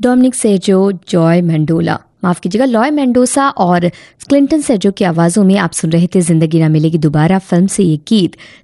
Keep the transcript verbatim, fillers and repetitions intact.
Dominic सेजो, Joy मेंडोला माफ कीजिएगा Loy Mendoza और क्लिंटन सेजो की आवाज़ों में आप सुन रहे थे जिंदगी ना मिलेगी दोबारा फिल्म से ये गीत,